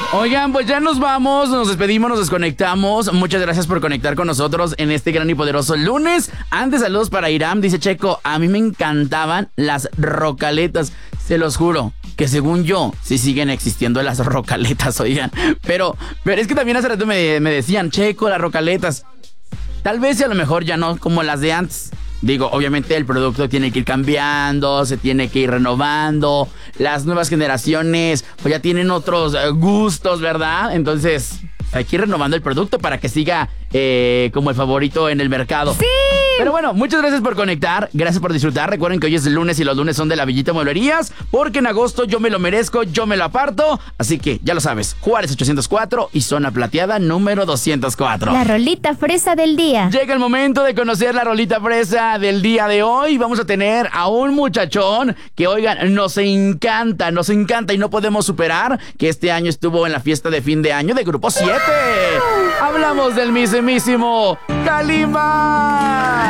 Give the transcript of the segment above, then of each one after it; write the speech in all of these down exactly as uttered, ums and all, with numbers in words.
Oigan, pues ya nos vamos, nos despedimos, nos desconectamos. Muchas gracias por conectar con nosotros en este gran y poderoso lunes. Antes, saludos para Iram. Dice Checo, a mí me encantaban las rocaletas. Se los juro que según yo, sí siguen existiendo las rocaletas, oigan. Pero, pero es que también hace rato me, me decían, Checo, las rocaletas. Tal vez y a lo mejor ya no como las de antes. Digo, obviamente el producto tiene que ir cambiando, se tiene que ir renovando. Las nuevas generaciones pues ya tienen otros gustos, ¿verdad? Entonces hay que ir renovando el producto para que siga eh, como el favorito en el mercado. ¡Sí! Pero bueno, muchas gracias por conectar, gracias por disfrutar. Recuerden que hoy es el lunes y los lunes son de la Villita Mueblerías, porque en agosto yo me lo merezco, yo me lo aparto. Así que ya lo sabes, Juárez ochocientos cuatro y Zona Plateada número doscientos cuatro. La rolita fresa del día. Llega el momento de conocer la rolita fresa del día de hoy. Vamos a tener a un muchachón que, oigan, nos encanta, nos encanta y no podemos superar que este año estuvo en la fiesta de fin de año de Grupo siete. Hablamos del mismísimo Kalimba.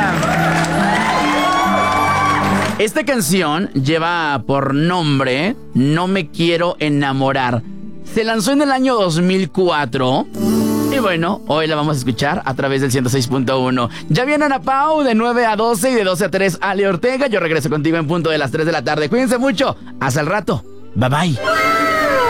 Esta canción lleva por nombre No me quiero enamorar. Se lanzó en el año dos mil cuatro. Y bueno, hoy la vamos a escuchar a través del ciento seis punto uno. Ya viene Ana Pau de nueve a doce y de doce a tres Ale Ortega. Yo regreso contigo en punto de las tres de la tarde. Cuídense mucho. Hasta el rato. Bye bye.